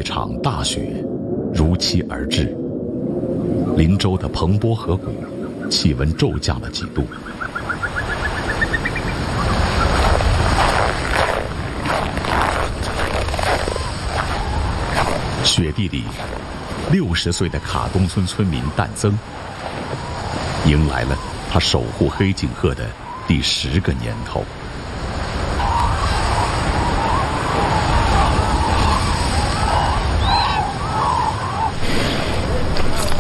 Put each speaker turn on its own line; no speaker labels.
场大雪如期而至，林州的彭波河谷气温骤降了几度。雪地里，60岁的卡东村村民旦增迎来了他守护黑颈鹤的第10个年头。